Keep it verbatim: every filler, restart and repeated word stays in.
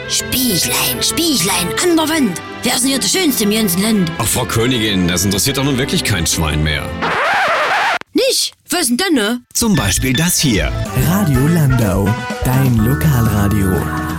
Spieglein, Spieglein an der Wand. Wer ist denn hier der Schönste im ganzen Land? Ach, Frau Königin, das interessiert doch nun wirklich kein Schwein mehr. Nicht? Was denn dann, ne? Zum Beispiel das hier. Radio Landau, dein Lokalradio.